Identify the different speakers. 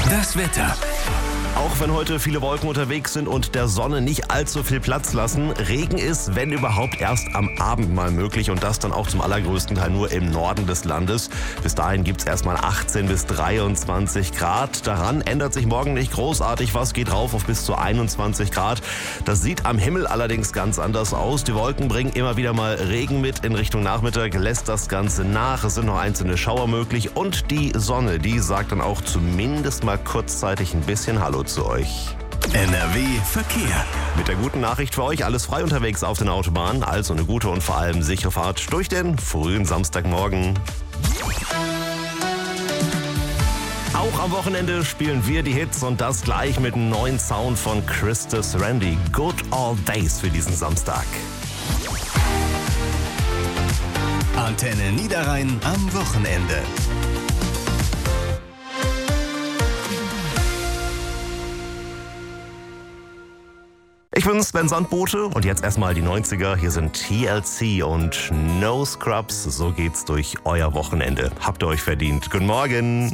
Speaker 1: Das Wetter.
Speaker 2: Auch wenn heute viele Wolken unterwegs sind und der Sonne nicht allzu viel Platz lassen, Regen ist, wenn überhaupt, erst am Abend mal möglich und das dann auch zum allergrößten Teil nur im Norden des Landes. Bis dahin gibt es erstmal 18 bis 23 Grad. Daran ändert sich morgen nicht großartig was, geht rauf auf bis zu 21 Grad. Das sieht am Himmel allerdings ganz anders aus. Die Wolken bringen immer wieder mal Regen mit. In Richtung Nachmittag lässt das Ganze nach. Es sind noch einzelne Schauer möglich und die Sonne, die sagt dann auch zumindest mal kurzzeitig ein bisschen Hallo zu euch.
Speaker 1: NRW Verkehr.
Speaker 2: Mit der guten Nachricht für euch, alles frei unterwegs auf den Autobahnen, also eine gute und vor allem sichere Fahrt durch den frühen Samstagmorgen. Auch am Wochenende spielen wir die Hits und das gleich mit einem neuen Sound von Christus Randy. Good All Days für diesen Samstag.
Speaker 1: Antenne Niederrhein am Wochenende.
Speaker 2: Ich bin Sven Sandbote und jetzt erstmal die 90er. Hier sind TLC und No Scrubs. So geht's durch euer Wochenende. Habt ihr euch verdient. Guten Morgen.